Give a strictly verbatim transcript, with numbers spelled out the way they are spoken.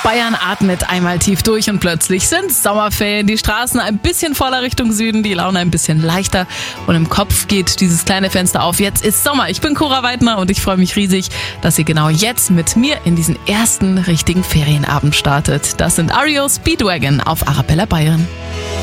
Bayern atmet einmal tief durch und plötzlich sind Sommerferien. Die Straßen ein bisschen voller Richtung Süden, die Laune ein bisschen leichter und im Kopf geht dieses kleine Fenster auf. Jetzt ist Sommer. Ich bin Cora Weidner und ich freue mich riesig, dass ihr genau jetzt mit mir in diesen ersten richtigen Ferienabend startet. Das sind R E O Speedwagon auf Arabella Bayern.